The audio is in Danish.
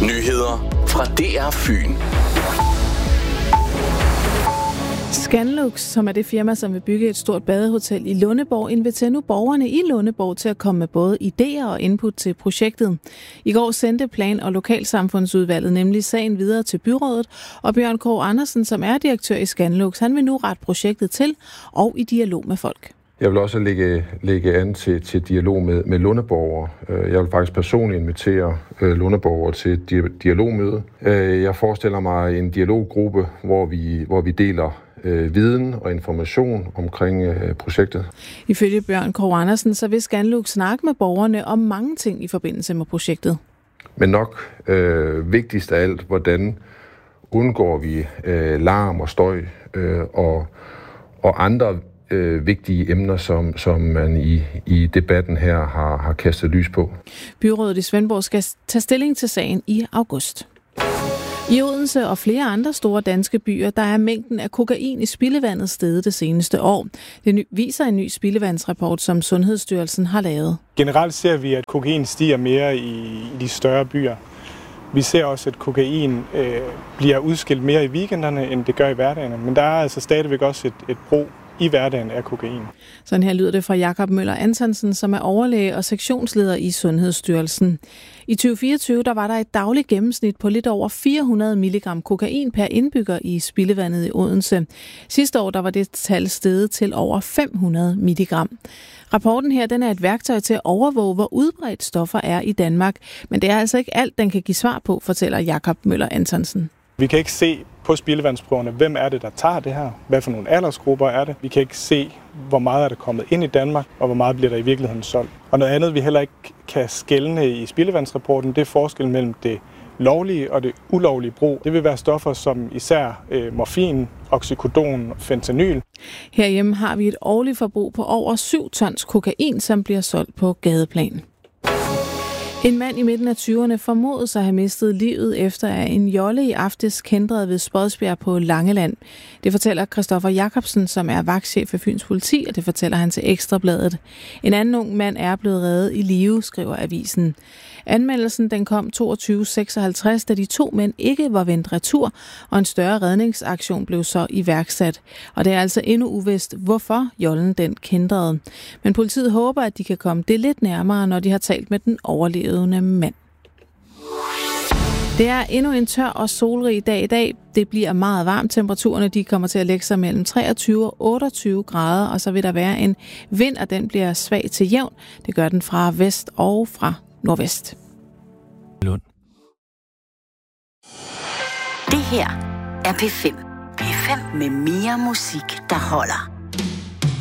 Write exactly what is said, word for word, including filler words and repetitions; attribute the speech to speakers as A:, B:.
A: Nyheder fra D R Fyn.
B: Scanlux, som er det firma, som vil bygge et stort badehotel i Lundeborg, inviterer nu borgerne i Lundeborg til at komme med både idéer og input til projektet. I går sendte Plan- og Lokalsamfundsudvalget nemlig sagen videre til byrådet, og Bjørn K. Andersen, som er direktør i Scanlux, han vil nu rette projektet til og i dialog med folk.
C: Jeg vil også lægge, lægge an til, til dialog med, med lundeborgere. Jeg vil faktisk personligt invitere øh, lundeborgere til et di- dialogmøde. Jeg forestiller mig en dialoggruppe, hvor vi, hvor vi deler øh, viden og information omkring øh, projektet.
B: Ifølge Bjørn K. Andersen, så vil Scanlux snakke med borgerne om mange ting i forbindelse med projektet.
C: Men nok øh, vigtigst af alt, hvordan undgår vi øh, larm og støj øh, og, og andre Øh, vigtige emner, som, som man i, i debatten her har, har kastet lys på.
B: Byrådet i Svendborg skal tage stilling til sagen i august. I Odense og flere andre store danske byer, der er mængden af kokain i spildevandet steget det seneste år. Det viser en ny spildevandsrapport, som Sundhedsstyrelsen har lavet.
D: Generelt ser vi, at kokain stiger mere i de større byer. Vi ser også, at kokain øh, bliver udskilt mere i weekenderne, end det gør i hverdagen. Men der er altså stadigvæk også et, et brug i hverdagen af kokain.
B: Sådan her lyder det fra Jakob Møller Antonsen, som er overlæge og sektionsleder i Sundhedsstyrelsen. I tyve fireogtyve der var der et dagligt gennemsnit på lidt over fire hundrede milligram kokain per indbygger i spildevandet i Odense. Sidste år der var det tal steget til over fem hundrede milligram. Rapporten her den er et værktøj til at overvåge, hvor udbredt stoffer er i Danmark. Men det er altså ikke alt, den kan give svar på, fortæller Jakob Møller Antonsen.
D: Vi kan ikke se på spildevandsprøverne, hvem er det, der tager det her? Hvad for nogle aldersgrupper er det? Vi kan ikke se, hvor meget er der kommet ind i Danmark, og hvor meget bliver der i virkeligheden solgt. Og noget andet, vi heller ikke kan skelne i spildevandsrapporten, det er forskellen mellem det lovlige og det ulovlige brug. Det vil være stoffer som især øh, morfin, oxycodon og fentanyl.
B: Herhjemme har vi et årligt forbrug på over syv tons kokain, som bliver solgt på gadeplan. En mand i midten af tyverne formodes at have mistet livet efter at en jolle i aftes kændrede ved Spodsbjerg på Langeland. Det fortæller Christoffer Jacobsen, som er vagtchef for Fyns Politi, og det fortæller han til Ekstrabladet. En anden ung mand er blevet reddet i live, skriver avisen. Anmeldelsen den kom toogtyve seksoghalvtreds, da de to mænd ikke var vendt retur, og en større redningsaktion blev så iværksat. Og det er altså endnu uvist, hvorfor jollen den kændrede. Men politiet håber, at de kan komme det lidt nærmere, når de har talt med den overlevende mand. Det er endnu en tør og solrig dag i dag. Det bliver meget varmt. Temperaturerne de kommer til at lægge sig mellem treogtyve og otteogtyve grader, og så vil der være en vind, og den bliver svag til jævn. Det gør den fra vest og fra nordvest.
E: Lund.
F: Det her er P fem. P fem med mere musik, der holder.